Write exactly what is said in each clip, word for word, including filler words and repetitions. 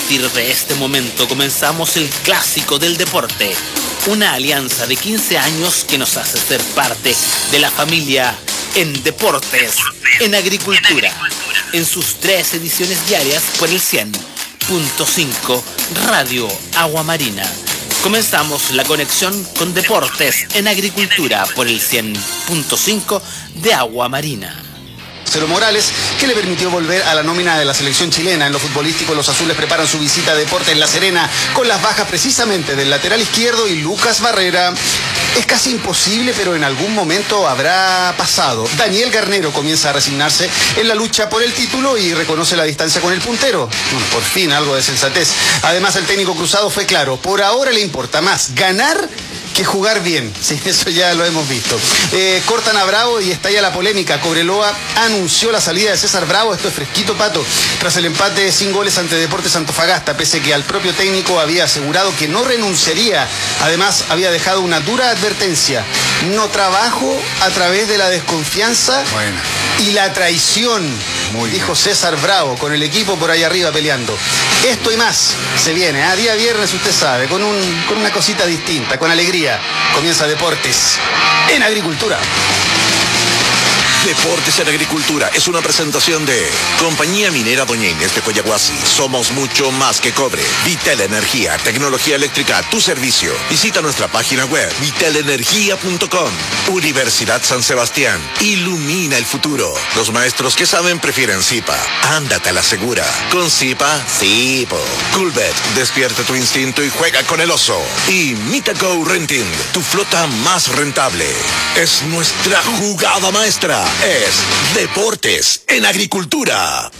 partir de este momento comenzamos el clásico del deporte, una alianza de quince años que nos hace ser parte de la familia en deportes, en agricultura, en sus tres ediciones diarias por el cien punto cinco Radio Agua Marina. Comenzamos la conexión con deportes en agricultura por el cien punto cinco de Agua Marina. Marcelo Morales, que le permitió volver a la nómina de la selección chilena. En lo futbolístico, los azules preparan su visita a Deportes La Serena, con las bajas precisamente del lateral izquierdo y Lucas Barrera. Es casi imposible, pero en algún momento habrá pasado. Daniel Garnero comienza a resignarse en la lucha por el título y reconoce la distancia con el puntero. Bueno, por fin, algo de sensatez. Además, el técnico cruzado fue claro. Por ahora le importa más ganar que jugar bien. Sí, eso ya lo hemos visto. Eh, cortan a Bravo y estalla la polémica. Cobreloa anunció la salida de César Bravo. Esto es fresquito, Pato. Tras el empate sin goles ante Deportes Antofagasta, pese que al propio técnico había asegurado que no renunciaría. Además, había dejado una dura advertencia. No trabajo a través de la desconfianza bueno. y la traición. Muy dijo bien. César Bravo, con el equipo por ahí arriba peleando. Esto y más se viene. A ¿eh? Día viernes, usted sabe, con, un, con una cosita distinta, con alegría. Comienza Deportes en Agricultura. Deportes en Agricultura es una presentación de Compañía Minera Doña Inés de Coyahuasi. Somos mucho más que cobre. Vitel Energía, tecnología eléctrica a tu servicio. Visita nuestra página web vitel energía punto com. Universidad San Sebastián. Ilumina el futuro. Los maestros que saben prefieren Zipa. Ándate a la segura. Con Zipa, Zipo. Coolbet, despierta tu instinto y juega con el oso. Y Mitago Renting, tu flota más rentable. Es nuestra jugada maestra. Es Deportes en Agricultura.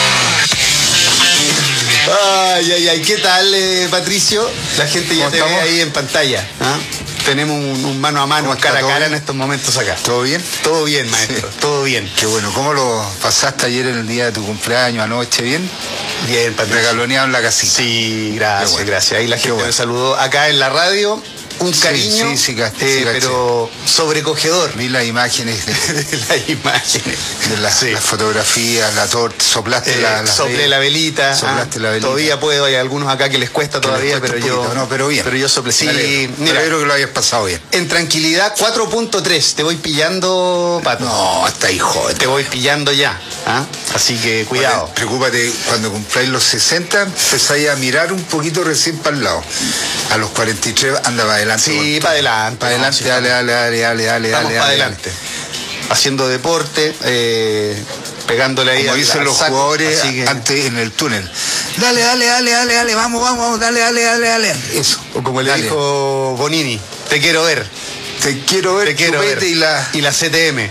Ay, ay, ay, ¿qué tal, eh, Patricio? La gente ya te ve ahí en pantalla. ¿Ah? Tenemos un, un mano a mano, cara a cara en estos momentos acá. ¿Todo bien? Todo bien, maestro, sí. Todo bien. Qué bueno. ¿Cómo lo pasaste ayer en el día de tu cumpleaños, anoche? ¿Bien? Bien, Patricio. Regaloneado en la casita. Sí, gracias, bueno. gracias. Ahí la gente bueno. me saludó acá en la radio. Un cariño, sí, sí, sí, eh, sí, pero sobrecogedor. Vi las imágenes. De, las imágenes. De las, sí. las fotografías, la torta, soplaste eh, la, la soplé la velita. Soplaste ah, la velita. Todavía puedo, hay algunos acá que les cuesta que todavía, pero yo... Poquito, no, pero bien. Pero yo soplé. Sí, mira, mira, espero que lo hayas pasado bien. En tranquilidad, cuatro punto tres. Te voy pillando, Pato. No, está hijo. Te voy pillando ya. ¿Ah? Así que cuidado. Bueno, preocúpate, cuando cumpláis los sesenta, empezáis a mirar un poquito recién para el lado. A los cuarenta y tres andaba adelante. Sí, para adelante. Para adelante, no, dale, dale, dale, dale, dale, Estamos dale. para adelante. Haciendo deporte, eh, pegándole ahí. Como dicen los saco, jugadores que... antes en el túnel. Dale, dale, dale, dale, dale, vamos, vamos, dale, dale, dale, dale. Eso. O como le dale. dijo Bonini, te quiero ver. Te quiero ver, te quiero ver. Y la... y la C T M.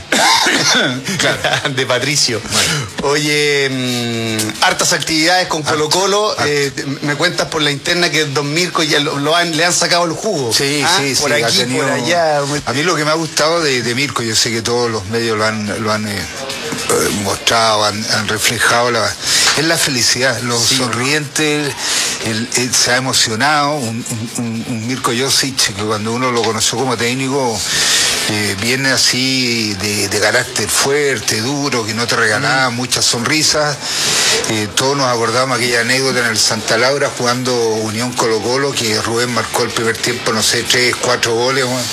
Claro. De Patricio. Bueno. Oye, mmm, hartas actividades con Colo Colo. Eh, me cuentas por la interna que Don Mirko ya lo, lo han, le han sacado el jugo. Sí, ¿Ah? sí, por sí. Aquí, tenido... por allá. A mí lo que me ha gustado de, de Mirko, yo sé que todos los medios lo han, lo han eh, mostrado, han, han reflejado, la, es la felicidad, lo sí. sonriente, el, el, se ha emocionado. Un, un, un Mirko Josic, que cuando uno lo conoció como técnico, Eh, viene así de, de carácter fuerte, duro, que no te regalaba mm. muchas sonrisas. Eh, todos nos acordamos aquella anécdota en el Santa Laura jugando Unión Colo Colo, que Rubén marcó el primer tiempo, no sé, tres, cuatro goles, bueno,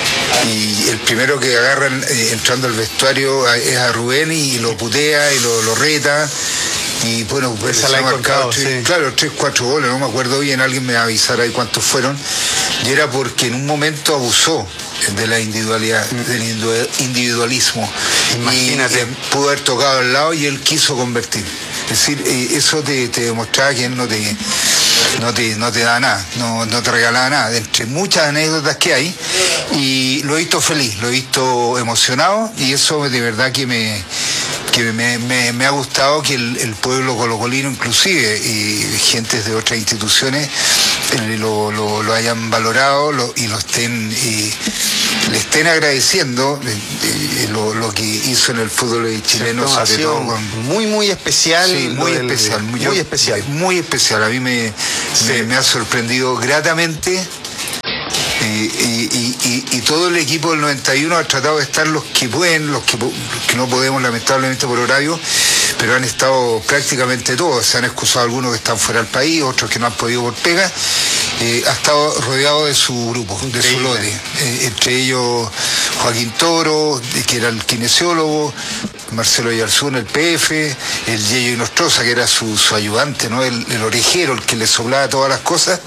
y el primero que agarran eh, entrando al vestuario es a Rubén y lo putea y lo, lo reta. Y bueno, pues se ha marcado, tres, sí. claro, tres, cuatro goles, no me acuerdo bien, alguien me avisará ahí cuántos fueron, y era porque en un momento abusó de la individualidad, mm. del individualismo. Imagínate. Y eh, pudo haber tocado al lado y él quiso convertir. Es decir, eh, eso te, te demostraba que él no te, no te, no te da nada, no, no te regalaba nada, entre muchas anécdotas que hay, y lo he visto feliz, lo he visto emocionado, y eso de verdad que me... que me, me, me ha gustado que el, el pueblo colocolino, inclusive, y gentes de otras instituciones, eh, lo, lo, lo hayan valorado lo, y lo estén, y le estén agradeciendo eh, lo, lo que hizo en el fútbol chileno, sobre todo con... muy, muy especial. Sí, muy del, especial. Muy yo, especial. Muy especial. A mí me, sí. me, me ha sorprendido gratamente. Y, y, y, y todo el equipo del noventa y uno ha tratado de estar los que pueden, los que, que no podemos lamentablemente por horario, pero han estado prácticamente todos, se han excusado algunos que están fuera del país, otros que no han podido por pega. Eh, ha estado rodeado de su grupo, de su lote, eh, entre ellos Joaquín Toro, que era el kinesiólogo, Marcelo Yarzún, el P F, el Yeyo Inostroza, que era su, su ayudante, ¿no? el, el orejero, el que le soplaba todas las cosas.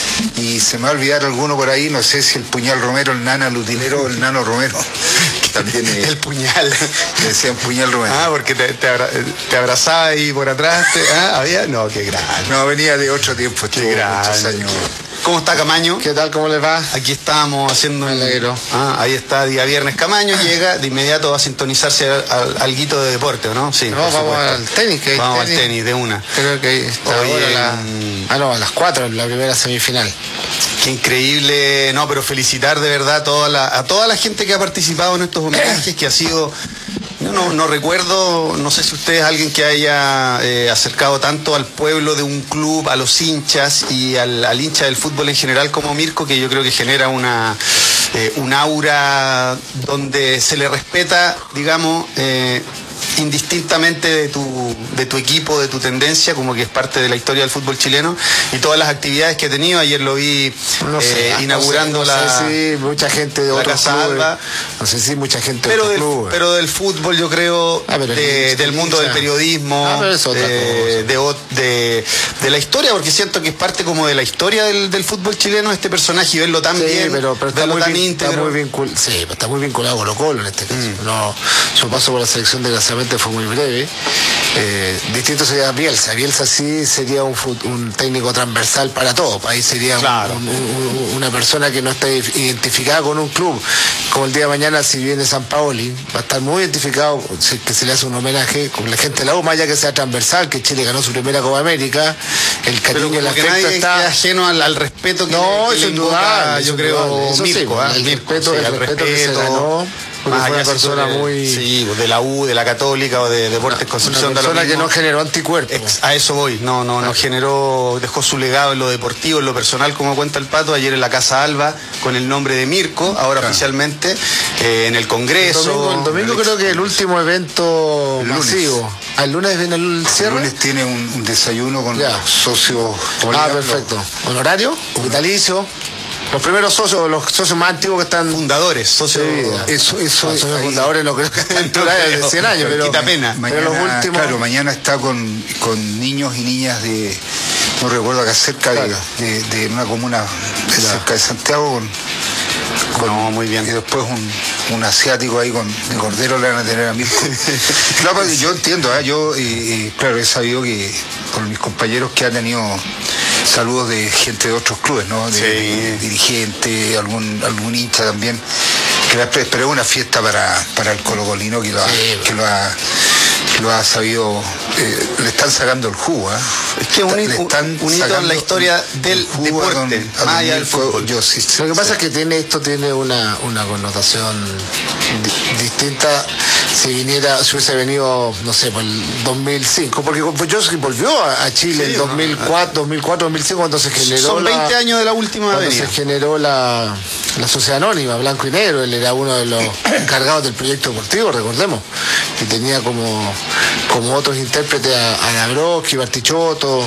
Y se me va a olvidar alguno por ahí, no sé si el Puñal Romero, el Nana Lutinero, el Nano Romero, que también es, el Puñal. Le decían Puñal Romero. Ah, porque te, te, abra, te abrazaba ahí por atrás. Te, ah, había, no, qué grande. No, venía de otro tiempo, qué grande. Muchos años. ¿Cómo está Camaño? ¿Qué tal? ¿Cómo les va? Aquí estamos haciendo un alegro. Ah, ahí está, día viernes Camaño, llega, de inmediato va a sintonizarse al, al, al guito de deporte, ¿no? Sí. No, vamos al tenis, que hay Vamos tenis. al tenis, de una. Creo que está Oye, ahora la... Ah, no, a las cuatro, la primera semifinal. Qué increíble, no, pero felicitar de verdad a toda la, a toda la gente que ha participado en estos homenajes, que ha sido... Yo no, no recuerdo, no sé si usted es alguien que haya eh, acercado tanto al pueblo de un club, a los hinchas y al, al hincha del fútbol en general como Mirko, que yo creo que genera una eh, un aura donde se le respeta, digamos, eh, indistintamente de tu, de tu equipo, de tu tendencia, como que es parte de la historia del fútbol chileno, y todas las actividades que ha tenido. Ayer lo vi no sé, eh, inaugurando no sé, no la, sé si mucha gente de la otros Casa clubes, Alba. No sé si mucha gente pero de del, otros clubes. pero del fútbol, yo creo, ah, de, del mundo del periodismo, ah, pero es otra de, de, de, de la historia, porque siento que es parte como de la historia del, del fútbol chileno este personaje, y verlo tan sí, bien, pero, pero está, verlo muy tan vin, íntegro. Está muy vincul, sí, pero está muy vinculado con Colo Colo en este caso. Mm. No, su paso por la selección desgraciadamente fue muy breve. Eh, distinto sería Bielsa. Bielsa sí sería un, un técnico transversal para todo. Ahí sería claro. un, un, una persona que no está identificada con un club. Como el día de mañana, si viene San Paoli, va a estar muy identificado, que se le hace un homenaje con la gente de la U, más allá que sea transversal, que Chile ganó su primera Copa América. El cariño y el afecto nadie está ajeno al, al respeto que no, le, que eso le invoca, yo creo, eso Mirko, sí, ¿eh? el, Mirko, respeto, sí, el, el respeto, respeto que se ganó. Más fue una persona de, muy... Sí, de la U, de la Católica o de Deportes Concepción. Una persona que no generó anticuerpos. Ex, a eso voy, no, no, no generó, dejó su legado en lo deportivo, en lo personal, como cuenta el Pato, ayer en la Casa Alba, con el nombre de Mirko, ahora claro. oficialmente, eh, en el Congreso. El domingo, el domingo creo que el último evento el masivo. ¿El lunes viene el cierre? El lunes tiene un, un desayuno con ya. los socios. Ah, perfecto. ¿Honorario? ¿Vitalicio? Los primeros socios, los socios más antiguos que están... Fundadores, socios... Sí, eso, eso, no, socios fundadores no creo que estén no de cien años, pero... Quita pena. Mañana, pero los últimos... Claro, mañana está con, con niños y niñas de... No recuerdo acá cerca claro. de, de, de una comuna de claro. cerca de Santiago con... con no, muy bien. Y después un, un asiático ahí con de cordero le van a tener a Mirko. Claro, yo entiendo, ¿eh? yo, eh, claro, he sabido que por mis compañeros que han tenido... saludos de gente de otros clubes, ¿no? De, sí. de dirigente, algún algún hincha también. Que la, pero es una fiesta para, para el colocolino que lo ha, sí, que lo ha, que lo ha sabido, eh, le están sacando el jugo, ¿eh? Es que un, le están un hito en la historia del deporte, a don, a más allá del fútbol. Yo, sí, sí, lo que pasa sí. es que tiene esto tiene una, una connotación di, distinta si viniera, si hubiese venido, no sé, por el dos mil cinco, porque Joski volvió a Chile en sí, dos mil cuatro, dos mil cuatro, dos mil cinco, cuando se generó son veinte la, años de la última cuando avenida. se generó la, la Sociedad Anónima, Blanco y Negro. Él era uno de los encargados del proyecto deportivo, recordemos, y tenía como, como otros intérpretes a, a Nabrowski, Bartichotto,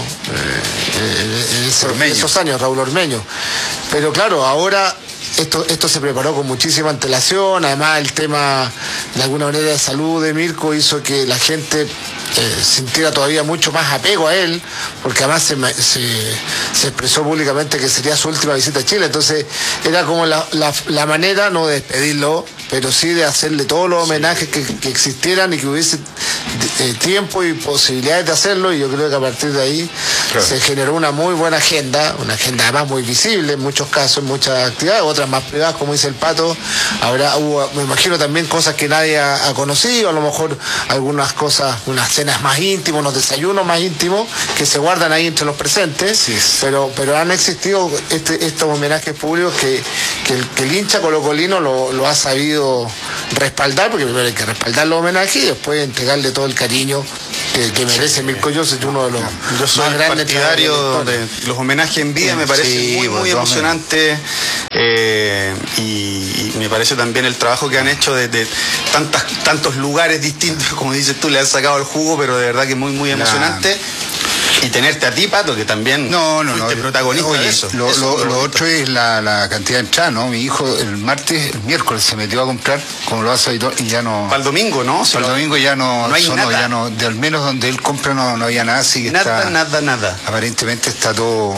eh, en, ese, en esos años, Raúl Ormeño. Pero claro, ahora Esto, esto se preparó con muchísima antelación. Además, el tema de alguna manera de salud de Mirko hizo que la gente eh, sintiera todavía mucho más apego a él, porque además se, se, se expresó públicamente que sería su última visita a Chile. Entonces era como la, la, la manera, no de despedirlo, pero sí de hacerle todos los homenajes que, que existieran y que hubiese eh, tiempo y posibilidades de hacerlo. Y yo creo que a partir de ahí claro. se generó una muy buena agenda, una agenda además muy visible en muchos casos, en muchas actividades, otras más privadas, como dice el Pato. Ahora hubo, me imagino, también cosas que nadie ha, ha conocido, a lo mejor algunas cosas, unas cenas más íntimas, unos desayunos más íntimos que se guardan ahí entre los presentes, sí. pero pero han existido este, estos homenajes públicos que, que, el, que el hincha colocolino lo, lo ha sabido respaldar, porque primero hay que respaldar los homenajes y después entregarle todo el cariño que, que merece Mirko Josic, uno de los Yo soy más grandes partidario de los homenajes en vida, me parece Sí, muy, muy pues, emocionante, eh, y, y me parece también el trabajo que han hecho de, de tantas, tantos lugares distintos, como dices tú, le han sacado el jugo, pero de verdad que muy, muy emocionante. Y tenerte a ti, Pato, que también No, no, no. fuiste protagonista Oye, de eso. Lo, Eso lo- es lo bonito. otro es la, la cantidad de entradas, ¿no? Mi hijo el martes, el miércoles se metió a comprar, como lo hace habitual, y ya no. Para el domingo, ¿no? Si Para el no- domingo ya no, no hay sonó, nada. ya no, de al menos donde él compra no, no había nada, así que Nada, está, nada, nada. aparentemente está todo,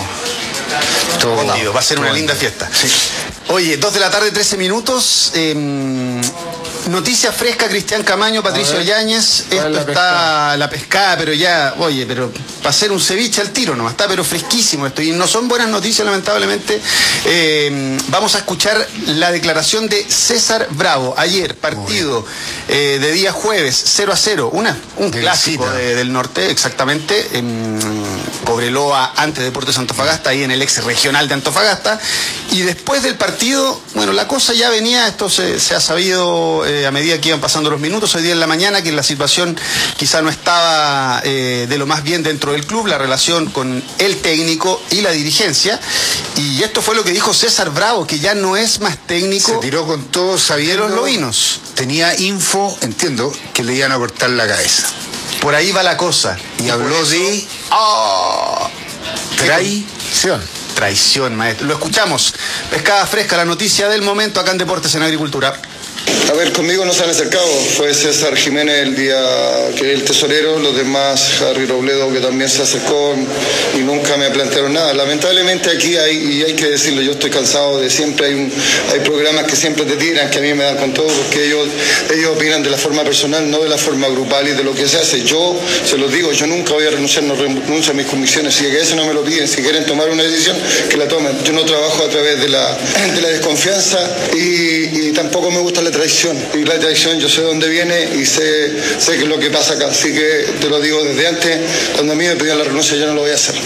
todo Vendido. Va a ser una todo linda vendido. fiesta. Sí. Oye, dos de la tarde, trece minutos. Eh, noticia fresca, Cristian Camaño, Patricio A ver, Yáñez. ¿cuál Esto es la está pescada? la pescada, pero ya, oye, pero para hacer un ceviche al tiro nomás, está pero fresquísimo esto. Y no son buenas noticias, lamentablemente. Eh, vamos a escuchar la declaración de César Bravo. Ayer, partido eh, de día jueves, cero a cero. Una, un De clásico visita. de- del norte, exactamente. En Cobreloa, ante Deportes Antofagasta, ahí en el ex regional de Antofagasta. Y después del partido, bueno, la cosa ya venía, esto se, se ha sabido eh, a medida que iban pasando los minutos, hoy día en la mañana, que la situación quizá no estaba eh, de lo más bien dentro del club, la relación con el técnico y la dirigencia. Y esto fue lo que dijo César Bravo, que ya no es más técnico Se tiró con todo de sabiendo. los lobinos. Tenía info, entiendo, que le iban a cortar la cabeza. Por ahí va la cosa. Y habló por eso- de ¡Oh! traición. Traición, maestro. Lo escuchamos. Pescada fresca, la noticia del momento acá en Deportes en Agricultura. A ver, conmigo no se han acercado. Fue César Jiménez el día que el tesorero, los demás, Harry Robledo, que también se acercó y nunca me plantearon nada. Lamentablemente aquí hay, y hay que decirlo, yo estoy cansado de siempre, hay, un, hay programas que siempre te tiran, que a mí me dan con todo, porque ellos, ellos opinan de la forma personal, no de la forma grupal y de lo que se hace. Yo, se los digo, yo nunca voy a renunciar, no renuncio a mis convicciones. Si que eso no me lo piden, si quieren tomar una decisión, que la tomen. Yo no trabajo a través de la, de la desconfianza y, y tampoco me gusta la traición. Y la traición yo sé dónde viene y sé, sé qué es lo que pasa acá. Así que te lo digo desde antes, cuando a mí me pedían la renuncia yo no lo voy a hacer.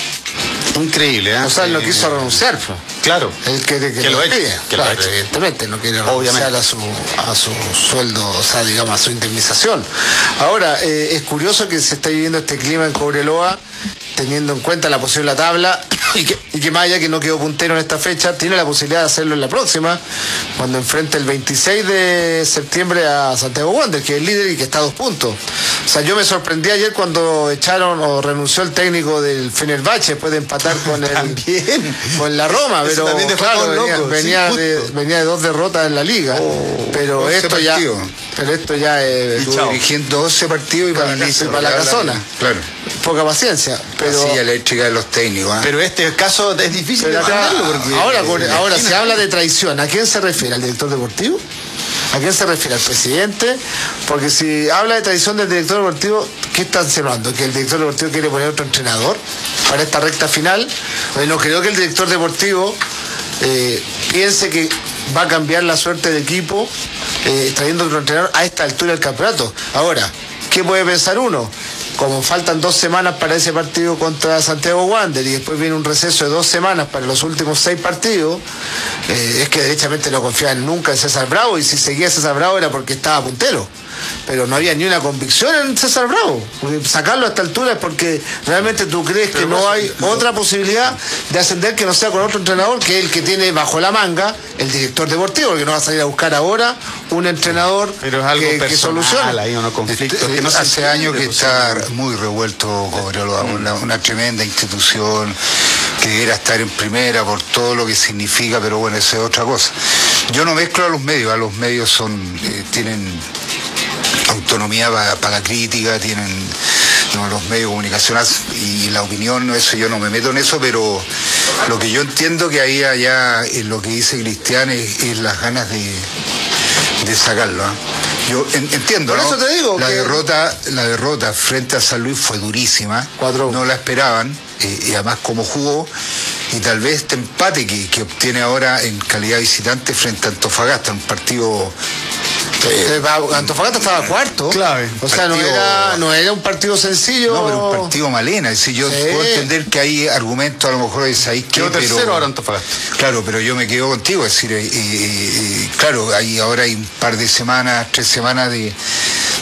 Increíble, ¿eh? O sea, él no Eh, quiso renunciar, pues. Claro. Él quiere que, Que lo lo eche, pide. que lo Claro, eche. evidentemente, no quiere Obviamente. renunciar a su, a su sueldo, o sea, digamos, a su indemnización. Ahora, eh, es curioso que se está viviendo este clima en Cobreloa, teniendo en cuenta la posible tabla, y que, y que Maya, que no quedó puntero en esta fecha, tiene la posibilidad de hacerlo en la próxima, cuando enfrente el veintiséis de septiembre a Santiago Wanderers, que es el líder y que está a dos puntos. O sea, yo me sorprendí ayer cuando echaron o renunció el técnico del Fenerbahce después de empatar con el También. con la Roma, Eso pero también dejó a claro, todos venía, locos, venía sí, de, justo. venía de dos derrotas en la liga, pero once esto ya partidos. pero esto ya es Y Estuvo chao. dirigiendo doce partidos y para, Para la- la, para la casona. Claro. poca paciencia, pero La silla eléctrica de los técnicos. ¿eh? Pero este caso es difícil Pero de acá- entenderlo porque ahora, con- eh, ahora imagínate. se habla de traición. ¿A quién se refiere? ¿Al director deportivo? ¿A quién se refiere? ¿Al presidente? Porque si habla de traición del director deportivo, ¿qué está insinuando? ¿Que el director deportivo quiere poner otro entrenador para esta recta final? Pues no creo que el director deportivo eh, piense que va a cambiar la suerte del equipo eh, trayendo otro entrenador a esta altura del campeonato. Ahora, ¿qué puede pensar uno? Como faltan dos semanas para ese partido contra Santiago Wanderers y después viene un receso de dos semanas para los últimos seis partidos, eh, es que derechamente no confiaban nunca en César Bravo, y si seguía César Bravo era porque estaba puntero. Pero no había ni una convicción en César Bravo. Porque sacarlo a esta altura es porque realmente tú crees que no hay otra posibilidad de ascender que no sea con otro entrenador, que es el que tiene bajo la manga el director deportivo, porque no va a salir a buscar ahora un entrenador Pero es algo que, que personal, solucione. ahí unos conflictos Este, que no se hace entiende, años que pues, está sí. muy revuelto Cobreloa, una, una tremenda institución que debiera estar en primera por todo lo que significa, pero bueno, eso es otra cosa. Yo no mezclo a los medios, a los medios son eh, tienen autonomía para pa la crítica, tienen no, los medios de comunicación y la opinión, eso yo no me meto en eso, pero lo que yo entiendo que ahí allá en lo que dice Cristian es, es las ganas de, de sacarlo. ¿eh? Yo en- entiendo, Por ¿no? eso te digo la que- derrota, la derrota frente a San Luis fue durísima, Cuatro. no la esperaban, eh, y además como jugó, y tal vez este empate que, que obtiene ahora en calidad visitante frente a Antofagasta, un partido Eh, Antofagasta estaba cuarto. Clave. O sea, no Partido- era, no era un partido sencillo. No, pero un partido malena. Es decir, yo Sí. puedo entender que hay argumentos, a lo mejor es ahí que. Quedó tercero pero, ahora Antofagasta. Claro, pero yo me quedo contigo. Es decir, eh, eh, eh, claro, hay, ahora hay un par de semanas, tres semanas de.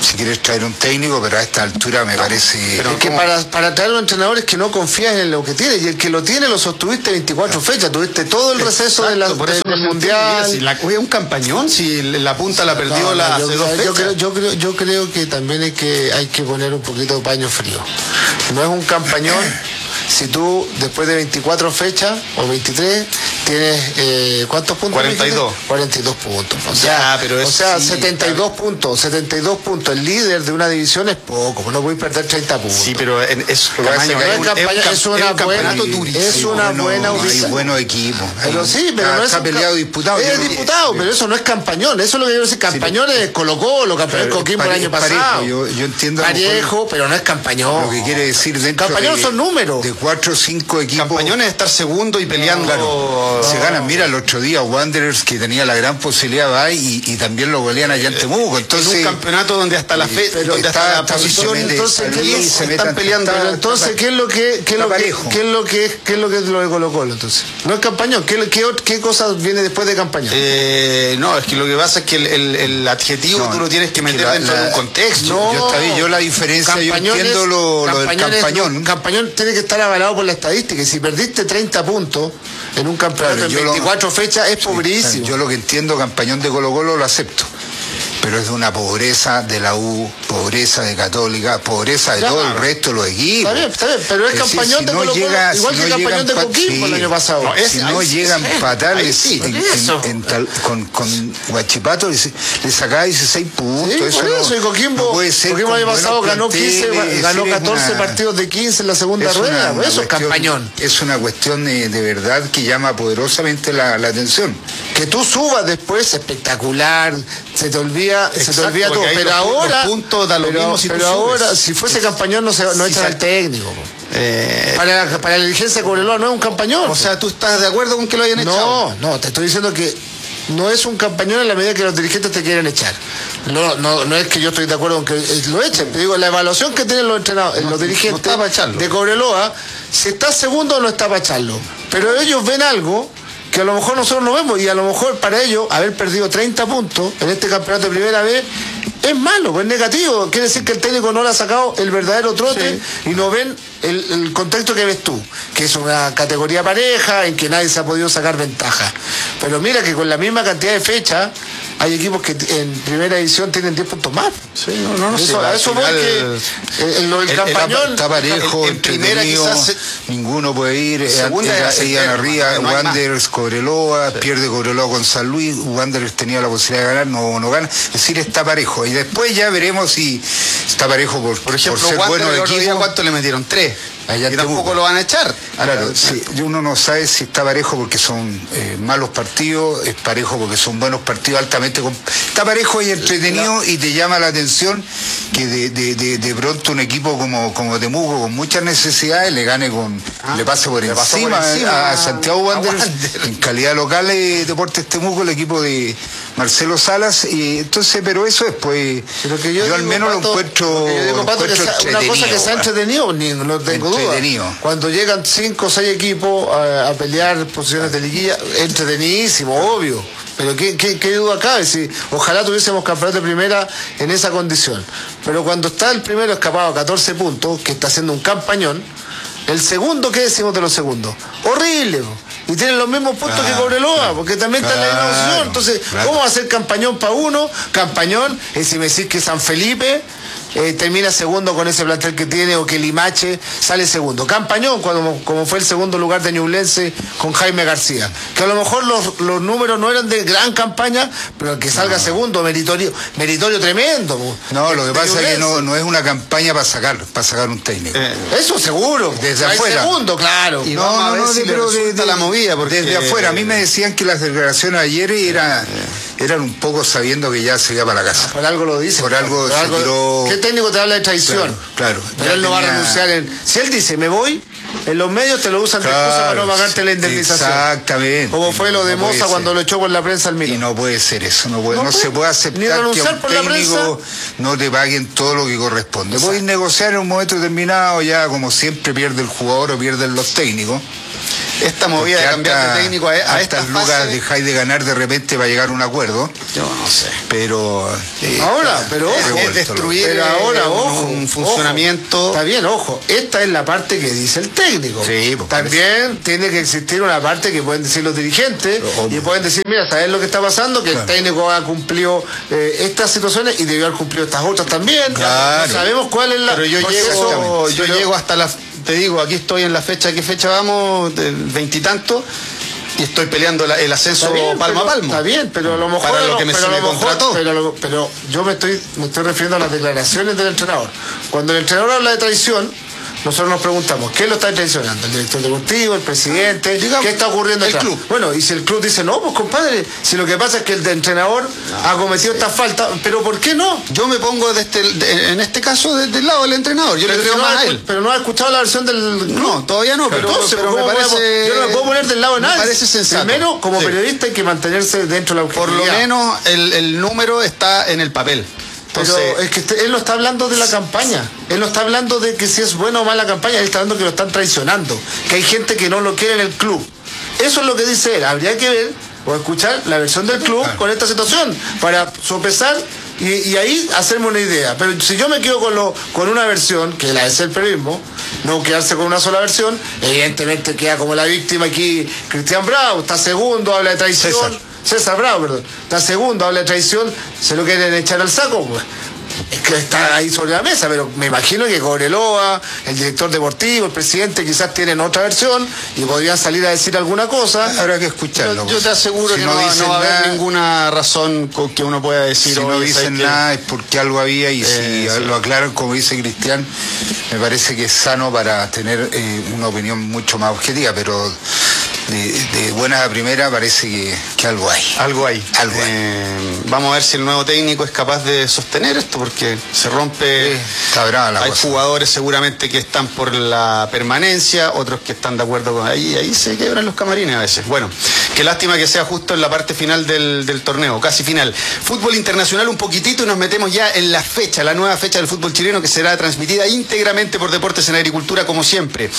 si quieres traer un técnico, pero a esta altura me parece... Pero es que para, para traer un entrenador es que no confías en lo que tiene, y el que lo tiene lo sostuviste veinticuatro fechas, tuviste todo el receso de la, por eso del no mundial. Si la es un campañón, si la punta la perdió No, la no, hace yo, dos yo, fechas. creo, yo, creo, yo creo que también hay que, hay que poner un poquito de paño frío. No es un campañón si tú después de veinticuatro fechas o veintitrés tienes eh, ¿cuántos puntos? cuarenta y dos. cuarenta y dos puntos. O sea, Ya, pero es, o sea sí, setenta y dos puntos, setenta y dos puntos. El líder de una división es poco, no voy a perder treinta puntos. Sí, pero en, es, Tamaño, no es, un, campaña, es, es un, una es un buena, campeonato durísimo. es una bueno, buena hay audición. buenos equipos. Pero Hay- sí, pero está, no es está un peleado ca- disputado. Es Yo creo- diputado, pero eso no es campañón. Eso es lo que yo decir. Campañón es Colo Colo, campeón Pero Coquimbo el pare- año parejo, pasado. yo- yo entiendo a lo mejor Parejo, pero no es campañón. Lo que quiere decir dentro Campañón de, son números. de cuatro o cinco equipos. Campañón es estar segundo y peleando. Claro, se ganan. Mira, el otro día Wanderers, que tenía la gran posibilidad, va y, y también lo golean allá en Temuco. Entonces, en un campeonato donde hasta la fe, pero donde está- hasta la está- posición, se mete- entonces se ¿qué mete- es? se están metan- peleando. está- Pero entonces, ¿qué es lo que, qué es lo está que, parejo. qué es lo que, qué es lo que es lo de Colo Colo entonces? No es campañón. ¿Qué, qué, qué cosa viene después de campañón? Eh, no, es que lo que pasa es que el, el, el adjetivo No, tú lo tienes que meter la- dentro la- de un contexto. No. yo, está bien, yo la diferencia, yo Campañón entiendo es- lo, lo del campañón es- campañón. Campañón tiene que estar avalado por la estadística. Y si perdiste treinta puntos en un campeonato Claro, en yo lo- veinticuatro fechas, es pobrísimo. Yo lo que entiendo, campañón de Colo Colo, lo acepto. Pero es de una pobreza de la U, pobreza de Católica, pobreza de Ya, todo el claro. resto de los equipos. Está bien, está bien, pero es decir, campañón si de no Colo Colo, llega- igual si que no campañón llegan de pa- Coquimbo el sí. año pasado. No, es- Si ahí no sí, llegan sí. fatales Ahí sí, en, eso. en- en tal- con, con Guachipato, le, le sacaba dieciséis puntos. Sí, eso por no- eso, y Coquimbo, no puede ser. Coquimbo el con año pasado buenos ganó quince, planteles, ganó es catorce una- partidos de quince en la segunda es rueda, una- eso es una cuestión- campañón. Es una cuestión de, de verdad que llama poderosamente la, la atención. Que tú subas después, espectacular, se te olvida, se te Exacto, olvida todo, porque ahí pero los pu- ahora, los puntos da lo pero, mismo si tú pero subes. ahora, si fuese campañón no se no Si echan sa- al técnico. po. Eh, Para, la- para la dirigencia de Cobreloa no es un campañón. o sea, ¿tú estás de acuerdo con que lo hayan echado? no, no, te estoy diciendo que no es un campañón en la medida que los dirigentes te quieren echar. No, no, no es que yo estoy de acuerdo con que lo echen, te digo, la evaluación que tienen los entrenadores, No, los dirigentes no está para echarlo. de Cobreloa, si está segundo no está para echarlo. Pero ellos ven algo que a lo mejor nosotros no vemos, y a lo mejor para ellos haber perdido treinta puntos en este campeonato de primera vez es malo, pues es negativo. Quiere decir que el técnico no le ha sacado el verdadero trote y no ven el, el contexto que ves tú, que es una categoría pareja en que nadie se ha podido sacar ventaja. Pero mira que con la misma cantidad de fechas hay equipos que en primera edición tienen diez puntos más. Sí, no, no, no Eso, sé, a al eso voy final, que el, el- lo del el- el- campañón Está parejo, en- en primera entretenido, quizás se- ninguno puede ir. eh, Segunda era- era certero, iban arriba, no hay más. Wanderers, Cobreloa, pierde Cobreloa con San Luis, Wanderers tenía la posibilidad de ganar, no, no gana. Es decir, está parejo. Y después ya veremos si está parejo por, Por ejemplo, por ser Wander bueno el de otro día, equipo. ¿cuánto le metieron? Tres. Allá y en tampoco Temuco. lo van a echar. Claro, sí, uno no sabe si está parejo porque son eh, malos partidos, es parejo porque son buenos partidos, altamente... comp- Está parejo y entretenido y te llama la atención que de, de, de, de pronto un equipo como, como Temuco, con muchas necesidades, le gane con... le pase por le pasó encima, por encima a Santiago a Wanderers, Wander. en calidad local de Deportes Temuco, el equipo de Marcelo Salas, y entonces, pero eso es, pues, Pero que yo, yo al digo, menos Pato, lo encuentro, lo que yo digo, lo Pato, que encuentro sea- una cosa que sea entretenido, ni, no tengo duda. Entretenido. Cuando llegan cinco o seis equipos a, a pelear posiciones de liguilla, entretenidísimo, obvio. Pero qué, qué, qué duda cabe, si ojalá tuviésemos campeonato de primera en esa condición. Pero cuando está el primero escapado a catorce puntos, que está haciendo un campañón, el segundo, ¿qué decimos de los segundos? Horrible. po. Y tienen los mismos puntos Claro, que Cobreloa, claro, porque también está en la misma claro, posición. Entonces, claro. ¿cómo va a ser campañón para uno? Campañón, es si me decís que San Felipe eh, termina segundo con ese plantel que tiene, o que Limache sale segundo. Campañón, cuando, como fue el segundo lugar de Ñublense con Jaime García. Que a lo mejor los, los números no eran de gran campaña, pero el que salga segundo, meritorio, meritorio tremendo. po. No, lo que De pasa es que Ñublense. no, no es una campaña para sacar, para sacar un técnico. Eh, Eso seguro. Desde Hay afuera. segundo, claro. Y vamos a ver si le resulta la movida, porque- desde afuera. A mí me decían que las declaraciones ayer era, eran un poco sabiendo que ya se iba para la casa. Por algo lo dice. Por algo Por se tiró- ¿Qué técnico te habla de traición? Claro, claro. Pero Ya él no va a tenía- renunciar. En... Si él dice, me voy, en los medios te lo usan de excusa para no Claro, pagarte la indemnización. exactamente. Como fue lo de No puede Moza cuando ser. lo echó por la prensa al Y Milan. no puede ser eso, no, puede, No no, puede. se puede Ni aceptar que a renunciar un por la técnico no te paguen todo lo que corresponde. Puedes negociar en un momento determinado, ya como siempre pierde el jugador o pierden los técnicos. esta movida Porque de cambiar hasta- de técnico a, a hasta esta lucas fase, dejáis de ganar de repente va a llegar a un acuerdo, yo no sé. pero eh, Ahora, pero Es, ojo, es destruir pero ahora, eh, un- ojo, un funcionamiento. ojo. Está bien, ojo. Esta es la parte que dice el técnico. Sí, pues, También tiene que existir una parte que pueden decir los dirigentes Obvio. y pueden decir, mira, ¿sabes lo que está pasando? Que Claro. el técnico ha cumplido eh, estas situaciones y debió haber cumplido estas otras también. Claro. No sabemos cuál es la... Pero yo porque llego, eso- yo pero- llego hasta la, te digo, aquí estoy en la fecha, ¿qué fecha vamos? Del veintitantos. Y estoy peleando la- el ascenso Está bien, palmo pero- a palmo. Está bien, pero a lo mejor... Para lo no, que me, pero se a me lo mejor- contrató. Pero, lo- pero yo me estoy, me estoy refiriendo a las declaraciones del entrenador. Cuando el entrenador habla de traición, nosotros nos preguntamos, ¿qué lo está traicionando? ¿El director deportivo, el presidente? Digamos, ¿Qué está ocurriendo el atrás? club. Bueno, y si el club dice, no, pues compadre, si lo que pasa es que el de entrenador ha cometido esta falta, pero ¿por qué no? Yo me pongo de este, de- en este caso de- del lado del entrenador. Yo le Pero, creo si no más ha a escu- él. pero no ha escuchado la versión del club. No, todavía no, pero, Entonces, pero me ¿cómo parece. podemos- yo no me puedo poner del lado de me nadie. parece sensato. Primero, como Sí. periodista hay que mantenerse dentro de la Por lo objetividad. menos el, el número está en el papel. Pero Entonces, es que este- él no está hablando de la campaña, él no está hablando de que si es buena o mala campaña, él está hablando que lo están traicionando, que hay gente que no lo quiere en el club. Eso es lo que dice él, habría que ver o escuchar la versión del club con esta situación, para sopesar y, y ahí hacerme una idea. Pero si yo me quedo con, lo, con una versión, que la es el periodismo, no quedarse con una sola versión, evidentemente queda como la víctima aquí Cristian Bravo, está segundo, habla de traición. César. César Bravo, perdón. Está segundo, habla de traición, se lo quieren echar al saco, pues. Es que está ahí sobre la mesa, pero me imagino que Cobreloa, el director deportivo, el presidente quizás tienen otra versión y podrían salir a decir alguna cosa. habrá que escucharlo. yo, yo te aseguro Si que no, va- dicen no va a haber nada, ninguna razón con que uno pueda decir. Si no "Oye, ¿sabes dicen qué? nada es porque algo había y Eh, si sí. lo aclaran como dice Cristian, me parece que es sano para tener eh, una opinión mucho más objetiva, pero de, de buena a primera parece que, que algo hay. Algo hay. Algo hay. Eh, vamos a ver si el nuevo técnico es capaz de sostener esto, porque se rompe. Sí, está brava la Hay cosa. jugadores seguramente que están por la permanencia, otros que están de acuerdo con ahí, ahí se quebran los camarines a veces. Bueno, qué lástima que sea justo en la parte final del, del torneo, casi final. Fútbol internacional un poquitito y nos metemos ya en la fecha, la nueva fecha del fútbol chileno que será transmitida íntegramente por Deportes en Agricultura como siempre.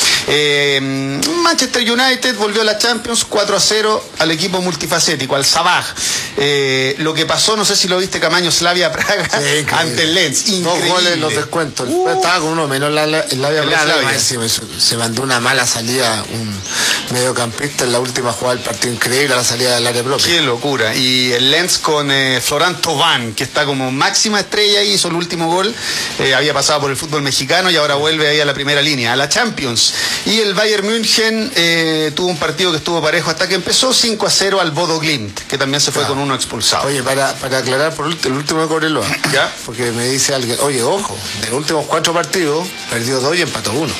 Eh, Manchester United volvió a la Champions cuatro a cero al equipo multifacético, al Sabaj. Eh, lo que pasó, no sé si lo viste, Camaño, Slavia Praga Sí, increíble. ante el Lens. Dos Increíble. goles en los descuentos. Uh. Estaba con uno menos la, la, en la vía En la brasileña. Slavia. Encima, Se, se mandó una mala salida, un mediocampista en la última jugada del partido, increíble la salida del área propia. Qué locura. Y el Lens con eh, Florent Thauvin, que está como máxima estrella y hizo el último gol. Eh, había pasado por el fútbol mexicano y ahora vuelve ahí a la primera línea, a la Champions. Y el Bayern München eh, tuvo un partido que estuvo parejo hasta que empezó cinco a cero al Bodo Glimt, que también se fue Claro. con uno expulsado. Oye, para, para aclarar por ulti- el último de Cobreloa, ¿Ya? porque me dice alguien, oye, ojo, de los últimos cuatro partidos, perdió dos y empató uno.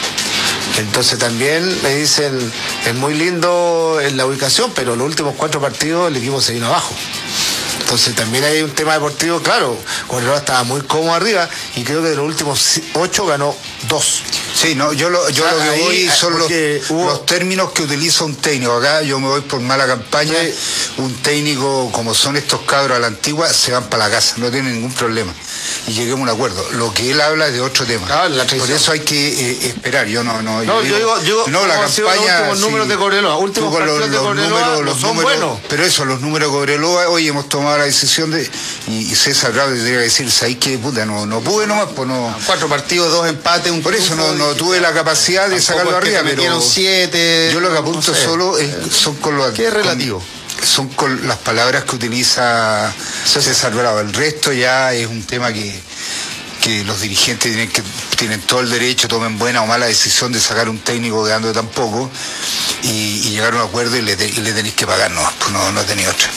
Entonces también me dicen, es muy lindo en la ubicación, pero los últimos cuatro partidos el equipo se vino abajo. Entonces también hay un tema deportivo, claro, Cobreloa estaba muy cómodo arriba y creo que de los últimos si- ocho ganó dos. Sí, no, yo lo, yo O sea, lo que ahí, voy son los, porque hubo- los términos que utiliza un técnico. Acá yo me voy por mala campaña. Un técnico, como son estos cabros a la antigua, se van para la casa, no tienen ningún problema. Y lleguemos a un acuerdo. Lo que él habla es de otro tema. Ah, la traición. por eso hay que eh, esperar. Yo no, no. No, yo digo, yo no, la ¿cómo han sido los campaña. últimos números de Cobreloa? Últimos tú con partidos de Cobreloa no son buenos. Pero eso, los números de Cobreloa, hoy hemos tomado la decisión de. Y, y César Bravo tendría que decir, ¿sabes qué puta? No, no pude nomás, pues no. Cuatro partidos, dos empates, un Por eso no, triunfo, no y- tuve la capacidad de Tampoco sacarlo es que arriba, te pero metieron siete. yo lo que no apunto sé. solo es, son con los ¿Qué es relativo? con- son con las palabras que utiliza César Bravo. El resto ya es un tema que, que los dirigentes tienen que tienen todo el derecho, tomen buena o mala decisión de sacar un técnico quedando tan poco y, y llegar a un acuerdo y le, te- y le tenéis que pagar, no, pues no, no tenía otra.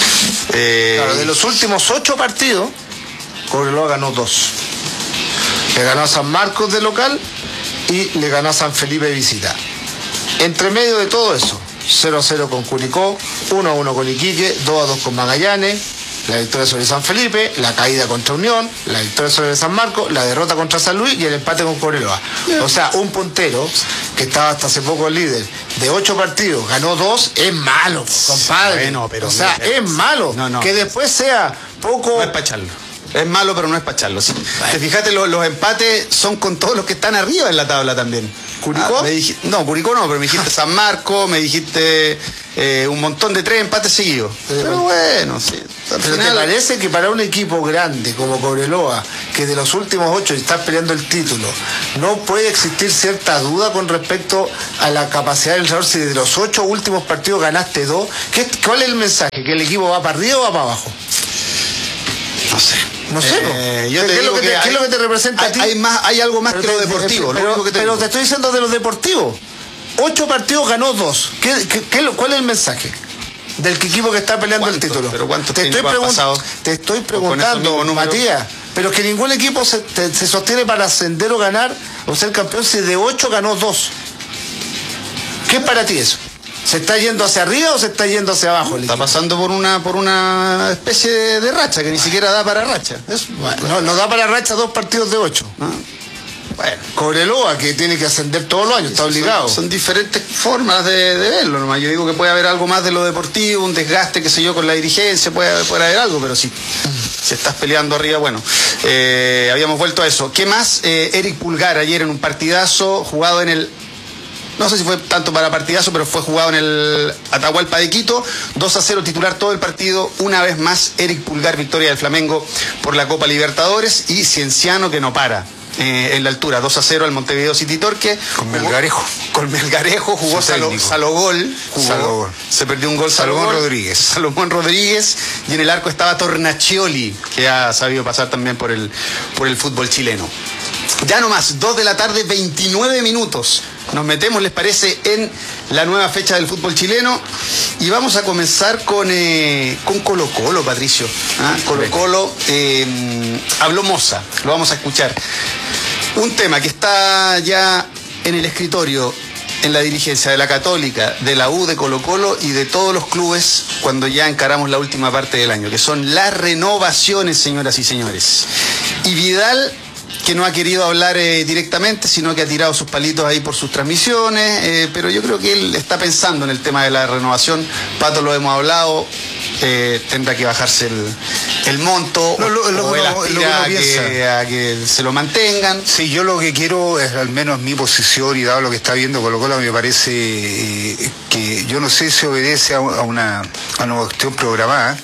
Eh, Claro, de los últimos ocho partidos, Cobreloa ganó dos. Le ganó a San Marcos de local y le ganó a San Felipe de visita. Entre medio de todo eso, cero a cero con Curicó, uno a uno con Iquique, dos a dos con Magallanes, la victoria sobre San Felipe, la caída contra Unión, la victoria sobre San Marcos, la derrota contra San Luis y el empate con Cobreloa. O sea, un puntero que estaba hasta hace poco el líder de ocho partidos, ganó dos, es malo, compadre. Bueno, pero o sea, mira, es malo. no, no. Que después sea poco... No es para echarlo. Es malo, pero no es para echarlo. Si te fijaste, los, los empates son con todos los que están arriba en la tabla también. ¿Curicó? Ah, me dijiste, no, Curicó no, pero me dijiste San Marcos, me dijiste eh, un montón de tres empates seguidos. Eh, pero bueno, sí. Al Pero final, ¿te parece que para un equipo grande como Cobreloa, que de los últimos ocho está peleando el título, no puede existir cierta duda con respecto a la capacidad del entrenador si de los ocho últimos partidos ganaste dos? ¿Qué, ¿Cuál es el mensaje? ¿Que el equipo va para arriba o va para abajo? no sé. No sé, Eh, yo ¿Qué, te es digo lo que que te, hay, ¿qué es lo que te representa hay, a ti? hay más, hay algo más Pero que lo te- deportivo. pero, lo único que te pero digo. te estoy diciendo de los deportivos. Ocho partidos ganó dos. ¿Qué, qué, qué, lo- ¿Cuál es el mensaje del equipo que está peleando el ¿Cuánto? título? ¿Pero cuántos te estoy, técnicos han pregun- pasado te estoy con esos preguntando, mismos números? Matías. Pero es que ningún equipo se, te- se sostiene para ascender o ganar o ser campeón si de ocho ganó dos. ¿Qué es para ti eso? ¿Se está yendo hacia arriba o se está yendo hacia abajo el Está equipo? pasando por una por una especie de, de racha que ni siquiera da para racha. Eso, Bueno, no, no da para racha dos partidos de ocho. ¿no? Bueno, Cobreloa, que tiene que ascender todos los años, está obligado. Son, son diferentes formas de, de verlo, nomás. Yo digo que puede haber algo más de lo deportivo, un desgaste, qué sé yo, con la dirigencia, puede, puede haber algo, pero si, si estás peleando arriba, bueno. Eh, habíamos vuelto a eso. ¿Qué más? Eh, Eric Pulgar ayer en un partidazo jugado en el... No sé si fue tanto para partidazo, pero fue jugado en el Atahualpa de Quito. dos a cero titular todo el partido. Una vez más, Eric Pulgar, victoria del Flamengo por la Copa Libertadores. Y Cienciano que no para eh, en la altura. dos a cero al Montevideo City Torque. Con Jugó- Melgarejo. Con Melgarejo jugó Su Salo- técnico. Salogol. Jugó, Salogol. Se perdió un gol Salomón Salogol. Rodríguez. Salomón Rodríguez. Y en el arco estaba Tornaccioli, que ha sabido pasar también por el, por el fútbol chileno. Ya nomás, dos de la tarde, veintinueve minutos. Nos metemos, ¿les parece?, en la nueva fecha del fútbol chileno. Y vamos a comenzar con, eh, con Colo Colo, Patricio. ¿Ah? Colo Colo, eh, habló Moza, lo vamos a escuchar. Un tema que está ya en el escritorio, en la dirigencia de la Católica, de la U, de Colo Colo y de todos los clubes cuando ya encaramos la última parte del año, que son las renovaciones, señoras y señores. Y Vidal, que no ha querido hablar eh, directamente, sino que ha tirado sus palitos ahí por sus transmisiones, eh, pero yo creo que él está pensando en el tema de la renovación. Pato, lo hemos hablado, eh, tendrá que bajarse el, el monto, No, lo- o, lo o que él uno- aspira lo que uno a, que, piensa. a que se lo mantengan. Sí, yo lo que quiero es, al menos mi posición, y dado lo que está viendo Colo Colo, me parece eh, que yo no sé si obedece a, a una, a una cuestión programada,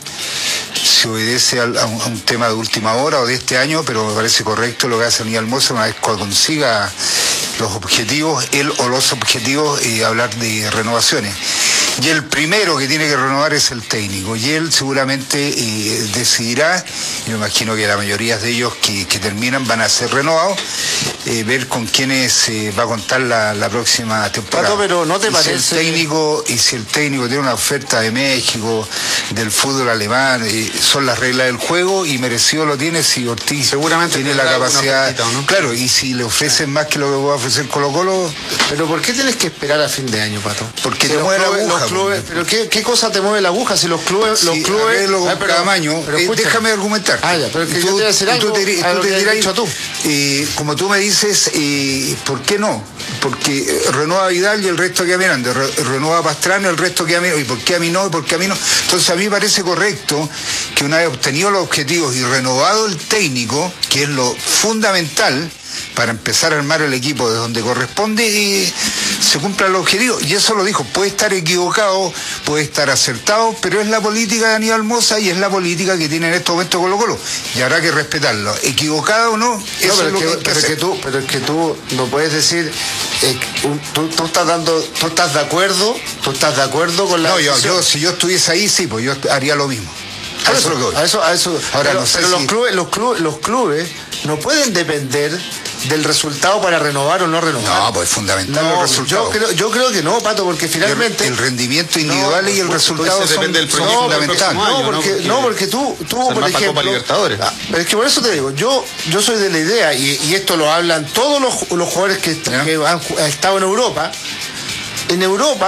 si obedece a, a, un, a un tema de última hora o de este año, pero me parece correcto lo que hace Aníbal Moza una vez cuando consiga los objetivos, él o los objetivos, y hablar de renovaciones. Y el primero que tiene que renovar es el técnico, y él seguramente eh, decidirá, y me imagino que la mayoría de ellos que, que terminan van a ser renovados, eh, ver con quiénes eh, va a contar la, la próxima temporada. Pato, pero ¿no te y parece- Si el técnico, y si el técnico tiene una oferta de México, del fútbol alemán, eh, son las reglas del juego, y merecido lo tiene si Ortiz Seguramente tiene tendrá la alguna capacidad. ofertita, ¿o no? Claro, y si le ofrecen más que lo que puede ofrecer Colo Colo, Pero ¿por qué tienes que esperar a fin de año, Pato? Porque Si te los mueve la clubes- aguja, los clubes- pues. pero ¿qué, ¿qué cosa te mueve la aguja si los clubes... los Sí, clubes arreglo con Ay, pero- cada año. pero Eh, escucha. déjame argumentar. Ah, ya, pero es que Y yo te voy a decir y algo tú te, di- a tú lo te que has dirás, dicho tú. eh, como tú me dices, eh, ¿por qué no? Porque eh, renueva Vidal y el resto queda mirando, Re- renueva Pastrana y el resto queda mirando. ¿Y por qué a mí no? ¿Y por qué a mí no? Entonces a mí me parece correcto que una vez obtenido los objetivos y renovado el técnico, que es lo fundamental para empezar a armar el equipo de donde corresponde, y se cumpla el objetivo. Y eso lo dijo, puede estar equivocado, puede estar acertado, pero es la política de Aníbal Moza y es la política que tiene en este momento Colo Colo. Y habrá que respetarlo. Equivocada o no, eso No, pero, es lo es que, que, hay que pero es hacer. que tú, pero es que tú no puedes decir, eh, un- tú, tú estás dando, tú estás de acuerdo, tú estás de acuerdo con la No, yo, decisión. yo, si yo estuviese ahí, sí, pues yo haría lo mismo. A Por eso es lo que voy. a eso, a eso. Ahora, pero no sé pero los si- clubes, los clubes, los clubes no pueden depender del resultado para renovar o no renovar. No, pues es fundamental No, el resultado. yo creo, yo creo que no, Pato, porque finalmente el, el rendimiento individual No, y el por resultado supuesto, son, depende del son proyecto del fundamentales. próximo No, año, porque, ¿no? Porque no, porque tú, tú se por arma para ejemplo... Copa Libertadores. Ah, pero es que por eso te digo, yo, yo soy de la idea, y, y esto lo hablan todos los, los jugadores que, ¿Ya? que han, ju- han estado en Europa. En Europa,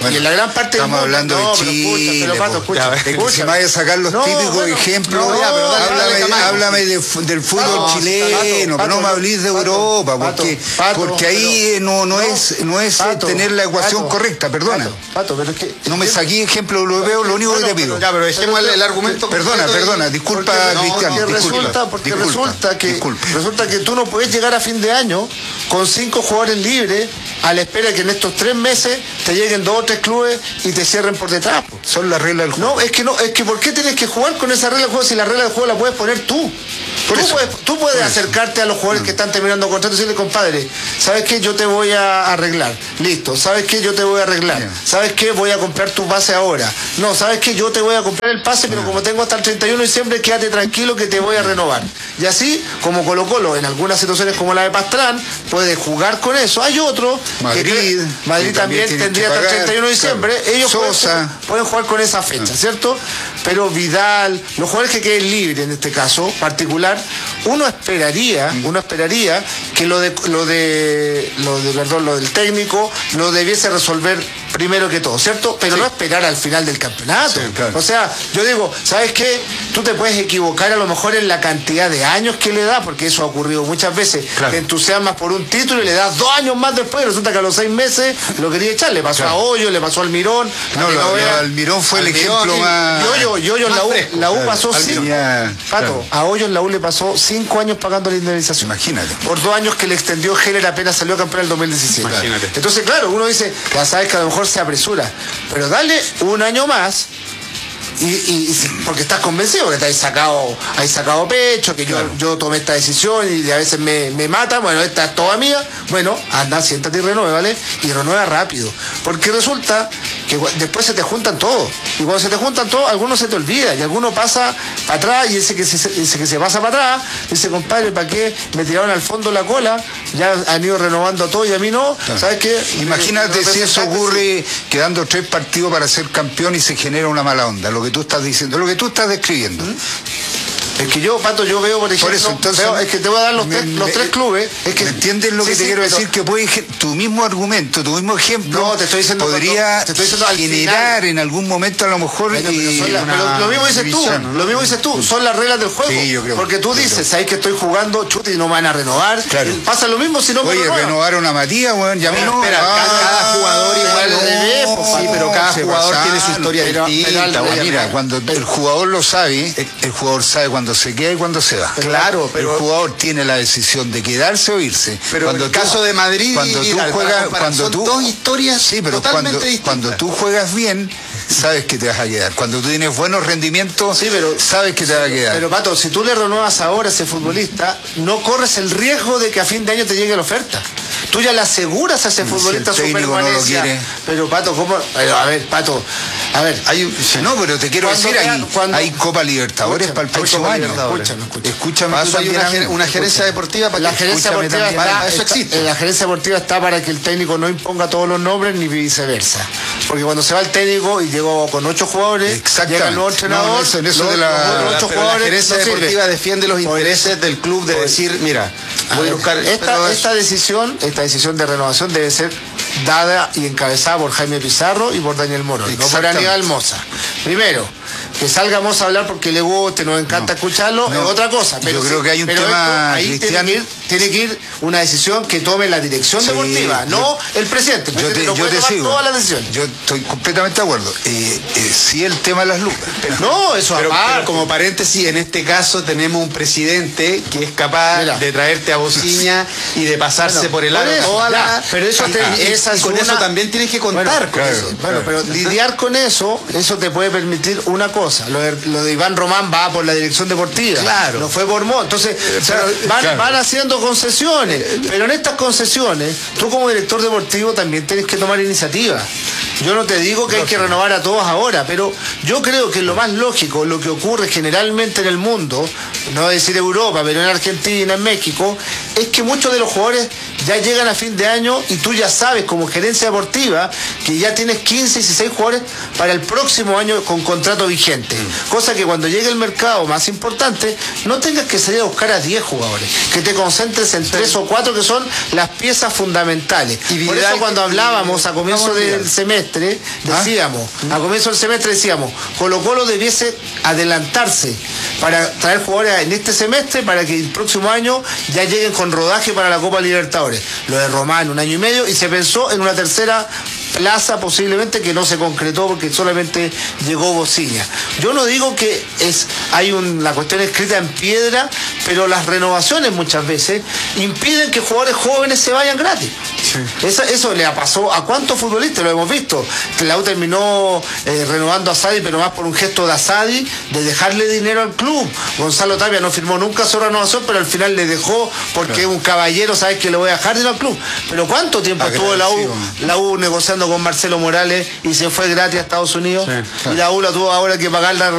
y en la gran parte estamos del mundo, hablando no, de pero Chile, escucha, pero, Pato, po. escucha, Ya, es que escucha. si me vaya a sacar los No, típicos bueno, ejemplos, no, ya, pero dale, háblame, dale, Camargo. háblame de, del fútbol No, chileno, Pato, pero Pato, no me hables de Pato, Europa, Pato, porque, Pato, porque ahí pero- no, no, no, es, no es Pato, tener la ecuación Pato, correcta, perdona. Pato, Pato, pero es que No me saqué ejemplo europeo, lo único Bueno, que te pido. pero Ya, pero dejemos el, el argumento. Perdona, completo y- perdona, disculpa, Porque- no, Cristiano, porque disculpa, resulta, porque disculpa, resulta que disculpa. resulta que tú no puedes llegar a fin de año con cinco jugadores libres a la espera que en estos tres meses te lleguen dos o tres clubes y te cierren por detrás. Po. Son las reglas del juego. No, es que no, es que ¿por qué tienes que jugar con esa regla del juego si la regla del juego la puedes poner tú? Por tú eso, puedes, tú puedes por eso. acercarte a los jugadores que están terminando contrato y decirle, compadre, ¿sabes qué? Yo te voy a arreglar. Listo. ¿Sabes qué? Yo te voy a arreglar. Bien. ¿Sabes qué? Voy a comprar tu pase ahora. No, ¿sabes qué? Yo te voy a comprar el pase, pero como tengo hasta el treinta y uno de diciembre, quédate tranquilo que te voy a renovar. Y así, como Colo Colo, en algunas situaciones como la de Pastrán, puede jugar con eso. Hay otro, Madrid, que, Madrid que también, también tiene tendría que hasta el pagar, treinta y uno de diciembre. claro. Ellos pueden Sosa. jugar- pueden jugar con esa fecha, ¿cierto? Pero Vidal, los jugadores que queden libres en este caso particular, uno esperaría, uno esperaría que lo de lo de lo de perdón, lo del técnico lo debiese resolver primero que todo, ¿cierto? Pero no esperar al final del campeonato. Sí, claro. O sea, yo digo, ¿sabes qué? Tú te puedes equivocar a lo mejor en la cantidad de años que le da, porque eso ha ocurrido muchas veces. Claro. Te entusiasmas por un título y le das dos años más después y resulta que a los seis meses lo quería echar. Le pasó Claro. a Hoyo, le pasó al Mirón. No, a lo- Novela. lo- Almirón fue el Almirón, ejemplo y- más- y Hoyo, y Hoyo en más la U, fresco, la U claro. pasó Almirón. cinco. Ya, Pato, claro. a Hoyo en la U le pasó cinco años pagando la indemnización. Imagínate. Por dos años que le extendió Heller apenas salió campeón en el dos mil diecisiete. Imagínate. Entonces, claro, uno dice, ya sabes que a lo mejor se apresura, pero dale un año más. Y, y- y si- porque estás convencido, que te has sacado, has sacado pecho, que yo, yo tomé esta decisión y a veces me, me mata, bueno, esta es toda mía, bueno, anda, siéntate y renueve, ¿vale? Y renueva rápido. Porque resulta que cua- después se te juntan todos. Y cuando se te juntan todos, algunos se te olvida y alguno pasa para atrás y ese que se, ese que se pasa para atrás, dice, compadre, ¿para qué me tiraron al fondo la cola? Ya han ido renovando a todos y a mí no. Claro. ¿Sabes qué? Imagínate Eh, si eso representante, ocurre quedando tres partidos para ser campeón y se genera una mala onda, lo que tú estás diciendo, lo que tú estás describiendo. Es que yo, Pato, yo veo, por ejemplo, eso, entonces, veo- es que te voy a dar los, me- tres, los me- tres clubes. Es que, ¿Me entiendes lo Sí, que te sí, quiero pero- decir? Que puede, gen- tu mismo argumento, tu mismo ejemplo, No, te estoy diciendo podría cuando- te estoy diciendo al generar final. en algún momento a lo mejor Bueno, pero eh, son la- una pero lo mismo dices tú, división, ¿no? lo mismo dices tú, son las reglas del juego. Sí, yo creo. Porque tú Yo dices, creo. sabes que estoy jugando, chute y no me van a renovar. Claro. Y pasa lo mismo si no me Oye, renovan. renovaron a Matías, weón, ya a mí no. Espera, cada, cada jugador igual no, debe, pues, sí, pero cada se jugador pasaron, tiene su historia pero- distinta. pero- bueno. Mira, cuando el jugador lo sabe, el jugador sabe cuando se queda y cuando se va. Claro, pero- el jugador tiene la decisión de quedarse o irse. Pero cuando en el caso de Madrid y cuando tú Vidal, para juegas, comparar, cuando son tú dos historias sí, pero totalmente cuando, distintas. cuando tú juegas bien, sabes que te vas a quedar. Cuando tú tienes buenos rendimientos, Sí, pero- sabes que te vas a quedar. Pero Pato, si tú le renuevas ahora a ese futbolista, no corres el riesgo de que a fin de año te llegue la oferta. Tú ya le aseguras a ese Si futbolista el su técnico no lo permanencia. quiere. Pero Pato, ¿cómo? Pero, a ver, Pato, a ver, Hay un- no, pero te quiero Cuando decir, te- hay, cuando- hay Copa Libertadores Escúchame, para el hay próximo Copa año. Libertadores. Escúchame, escúchame. Escúchame Para tú eso hay una, también a ger- mí. una gerencia deportiva para La que gerencia escúchame deportiva también. está, Para eso está- existe. la gerencia deportiva está para que el técnico no imponga todos los nombres ni viceversa. Porque cuando se va el técnico y llegó con ocho jugadores, Exactamente. llega el nuevo No, entrenador, no, eso- en eso los- de la- los otros ocho Pero la jugadores gerencia no sirve. deportiva defiende los intereses del club de decir, mira, A voy a ver, buscar esta, pero es- esta decisión, esta decisión de renovación debe ser dada y encabezada por Jaime Pizarro y por Daniel Morón, no por Exactamente. Aníbal Moza. Primero, que salga Moza a hablar porque le guste, nos encanta No, escucharlo, no. es otra cosa. Pero Yo creo que hay un pero tema, esto, ahí tiene Cristian. que, ir, tiene que ir una decisión que tome la dirección Sí, deportiva, yo- no el presidente. El Yo presidente te, no yo puede te tomar sigo. todas las decisiones. Yo estoy completamente de acuerdo. Eh, eh, sí, el tema de las lucas. No, eso Pero, aparte. pero como paréntesis, en este caso tenemos un presidente que es capaz Mira. de traerte a bocina y de pasarse Bueno, por el por aro eso, toda ya, la... pero eso y- te- y- y esa es con una- eso también tienes que contar. Bueno, con claro. eso. Bueno, pero lidiar con eso, eso te puede permitir una cosa. Lo de, lo de Iván Román va por la dirección deportiva. Claro. No fue por Mo. Entonces, o sea, van, claro. van haciendo concesiones. Pero en estas concesiones, tú como director deportivo también tienes que tomar iniciativa. Yo no te digo que hay que renovar a todos ahora, pero yo creo que lo más lógico, lo que ocurre generalmente en el mundo, no voy a decir Europa, pero en Argentina, en México, es que muchos de los jugadores ya llegan a fin de año y tú ya sabes como gerencia deportiva que ya tienes quince, dieciséis jugadores para el próximo año con contrato vigente. Mm. Cosa que cuando llegue el mercado más importante, no tengas que salir a buscar a diez jugadores, que te concentres en tres o cuatro que son las piezas fundamentales. Y por eso cuando hablábamos a comienzo del semestre, decíamos, ¿Ah? a comienzo del semestre decíamos, Colo Colo debiese adelantarse para traer jugadores en este semestre para que el próximo año ya lleguen con rodaje para la Copa Libertadores. Lo de Román un año y medio y se pensó en una tercera plaza posiblemente que no se concretó porque solamente llegó Bociña. Yo no digo que es hay un, la cuestión escrita en piedra, pero las renovaciones muchas veces impiden que jugadores jóvenes se vayan gratis. Sí. Eso, eso le pasó a cuántos futbolistas, lo hemos visto. La U terminó eh, renovando a Sadi, pero más por un gesto de Asadi, de dejarle dinero al club. Gonzalo Tapia no firmó nunca su renovación, pero al final le dejó porque es un caballero, sabes que le voy a dejar dinero al club. Pero ¿cuánto tiempo estuvo la U, la U negociando con Marcelo Morales y se fue gratis a Estados Unidos? Sí, claro. Y la U la tuvo ahora que pagar la